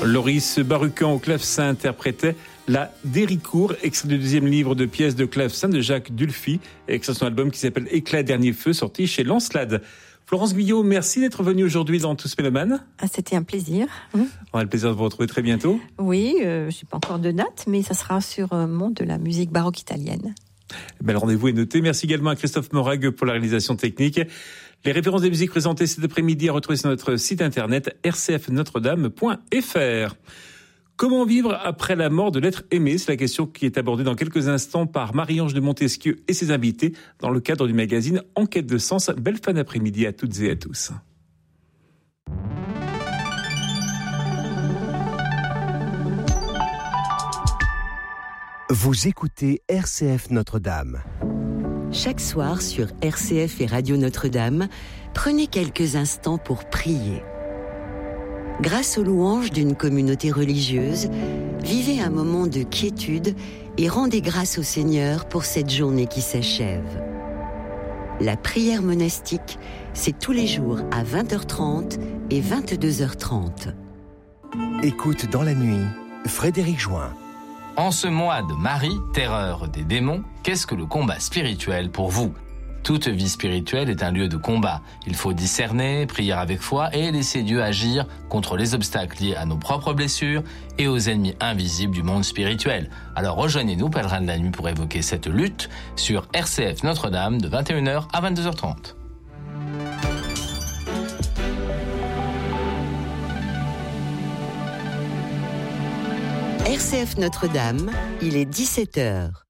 Loris Barucan au clavecin interprétait La Déricourt, extrait du deuxième livre de pièces de clavecin de Jacques Dulphy, extrait de son album qui s'appelle Éclat dernier feu, sorti chez Lancelade. Florence Guyot, merci d'être venue aujourd'hui dans Tous Mélomanes. C'était un plaisir. On a le plaisir de vous retrouver très bientôt. Oui, je n'ai pas encore de date, mais ça sera sur Monde de la musique baroque italienne. Le rendez-vous est noté. Merci également à Christophe Morag pour la réalisation technique. Les références des musiques présentées cet après-midi à retrouver sur notre site internet rcfnotredame.fr. Comment vivre après la mort de l'être aimé? C'est la question qui est abordée dans quelques instants par Marie-Ange de Montesquieu et ses invités dans le cadre du magazine Enquête de sens. Belle fin d'après-midi à toutes et à tous. Vous écoutez RCF Notre-Dame. Chaque soir sur RCF et Radio Notre-Dame, prenez quelques instants pour prier. Grâce aux louanges d'une communauté religieuse, vivez un moment de quiétude et rendez grâce au Seigneur pour cette journée qui s'achève. La prière monastique, c'est tous les jours à 20h30 et 22h30. Écoute dans la nuit, Frédéric Join. En ce mois de Marie, terreur des démons, qu'est-ce que le combat spirituel pour vous ? Toute vie spirituelle est un lieu de combat. Il faut discerner, prier avec foi et laisser Dieu agir contre les obstacles liés à nos propres blessures et aux ennemis invisibles du monde spirituel. Alors rejoignez-nous, pèlerins de la nuit, pour évoquer cette lutte sur RCF Notre-Dame de 21h à 22h30. RCF Notre-Dame, il est 17h.